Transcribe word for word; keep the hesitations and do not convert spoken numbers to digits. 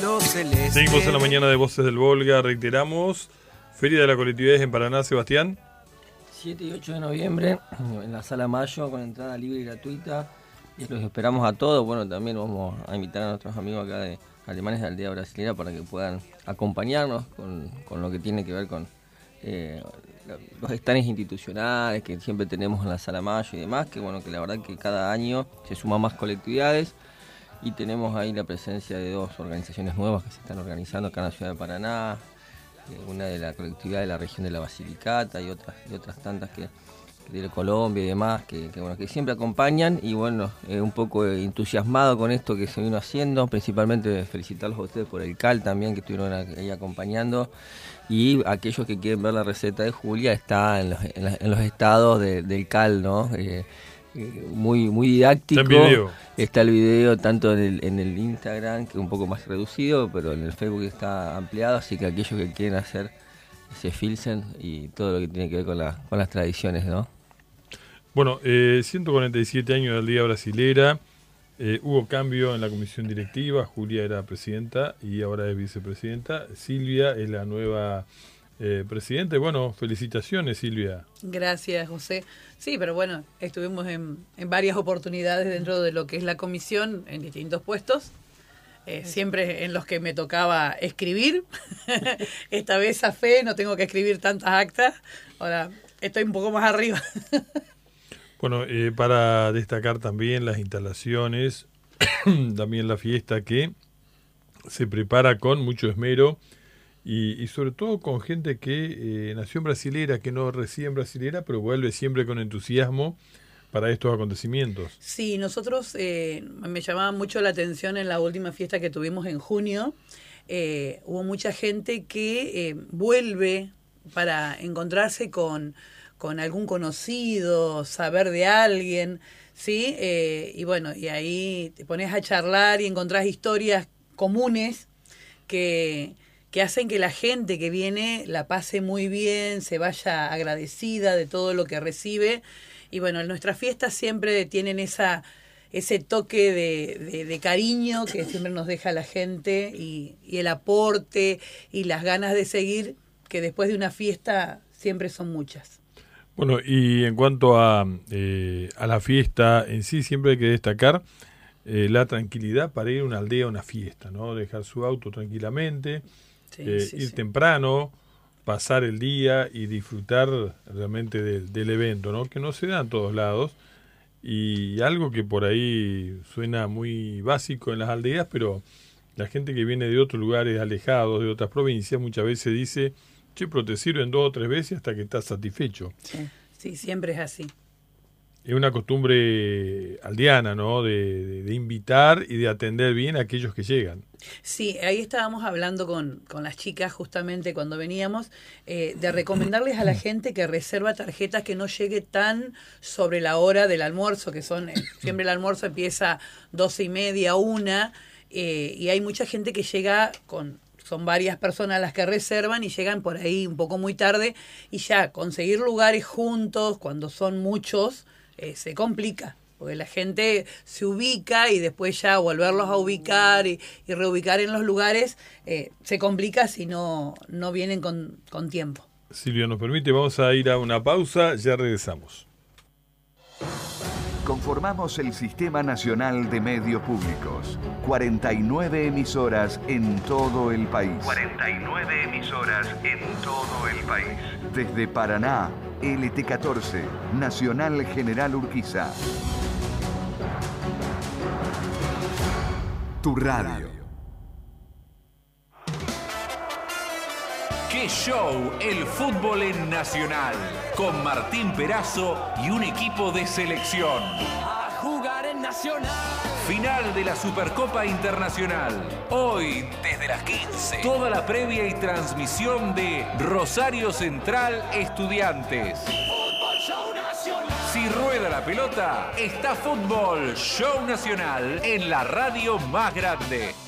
cielo celeste. Seguimos en la mañana de Voces del Volga, reiteramos. Feria de la Colectividad en Paraná, Sebastián. siete y ocho de noviembre, en la Sala Mayo, con entrada libre y gratuita. Y los esperamos a todos. Bueno, también vamos a invitar a nuestros amigos acá de Alemanes de Aldea Brasilera para que puedan acompañarnos con, con lo que tiene que ver con eh, los stands institucionales que siempre tenemos en la Sala Mayo y demás, que bueno, que la verdad que cada año se suman más colectividades y tenemos ahí la presencia de dos organizaciones nuevas que se están organizando acá en la ciudad de Paraná, eh, una de la colectividad de la región de la Basilicata y otras, y otras tantas que de Colombia y demás, que, que bueno, que siempre acompañan y bueno, eh, un poco entusiasmado con esto que se vino haciendo, principalmente felicitarlos a ustedes por el C A L también, que estuvieron ahí acompañando, y aquellos que quieren ver la receta de Julia, está en los, en la, en los estados de, del C A L, ¿no? Eh, eh, muy, muy didáctico. Está el video. Está el video tanto en el, en el Instagram, que es un poco más reducido, pero en el Facebook está ampliado, así que aquellos que quieren hacer ese Filsen y todo lo que tiene que ver con, la, con las tradiciones, ¿no? Bueno, eh, ciento cuarenta y siete años de Aldea Brasilera, eh, hubo cambio en la comisión directiva, Julia era presidenta y ahora es vicepresidenta, Silvia es la nueva eh, presidenta, y bueno, felicitaciones Silvia. Gracias José, sí, pero bueno, estuvimos en, en varias oportunidades dentro de lo que es la comisión, en distintos puestos, eh, siempre en los que me tocaba escribir, esta vez a fe, no tengo que escribir tantas actas, ahora estoy un poco más arriba. Bueno, eh, para destacar también las instalaciones, también la fiesta que se prepara con mucho esmero y, y sobre todo con gente que eh, nació en Brasilera, que no reside en Brasilera, pero vuelve siempre con entusiasmo para estos acontecimientos. Sí, nosotros eh, me llamaba mucho la atención en la última fiesta que tuvimos en junio, eh, hubo mucha gente que eh, vuelve para encontrarse con... con algún conocido, saber de alguien, ¿sí? Eh, y bueno, y ahí te pones a charlar y encontrás historias comunes que, que hacen que la gente que viene la pase muy bien, se vaya agradecida de todo lo que recibe. Y bueno, nuestras fiestas siempre tienen esa ese toque de, de, de cariño que siempre nos deja la gente y, y el aporte y las ganas de seguir, que después de una fiesta siempre son muchas. Bueno, y en cuanto a, eh, a la fiesta en sí, siempre hay que destacar eh, la tranquilidad para ir a una aldea a una fiesta, ¿no? Dejar su auto tranquilamente, Sí, eh, sí, ir sí. temprano, pasar el día y disfrutar realmente del, del evento, ¿no? Que no se da en todos lados. Y algo que por ahí suena muy básico en las aldeas, pero la gente que viene de otros lugares alejados, de otras provincias, muchas veces dice... che, pero te sirven dos o tres veces hasta que estás satisfecho. Sí, sí, siempre es así. Es una costumbre aldeana, ¿no? De, de, de invitar y de atender bien a aquellos que llegan. Sí, ahí estábamos hablando con, con las chicas justamente cuando veníamos, eh, de recomendarles a la gente que reserva tarjetas que no llegue tan sobre la hora del almuerzo, que son, eh, siempre el almuerzo empieza doce y media, una, eh, y hay mucha gente que llega con... son varias personas las que reservan y llegan por ahí un poco muy tarde y ya conseguir lugares juntos cuando son muchos eh, se complica, porque la gente se ubica y después ya volverlos a ubicar y, y reubicar en los lugares eh, se complica si no, no vienen con, con tiempo. Silvia nos permite, vamos a ir a una pausa, ya regresamos. Conformamos el Sistema Nacional de Medios Públicos. cuarenta y nueve emisoras en todo el país. cuarenta y nueve emisoras en todo el país. Desde Paraná, L T catorce, Nacional General Urquiza. Tu radio. ¡Qué show! El fútbol en Nacional, con Martín Perazo y un equipo de selección. A jugar en Nacional. Final de la Supercopa Internacional. Hoy, desde las quince. Toda la previa y transmisión de Rosario Central Estudiantes. Fútbol Show Nacional. Si rueda la pelota, está Fútbol Show Nacional en la radio más grande.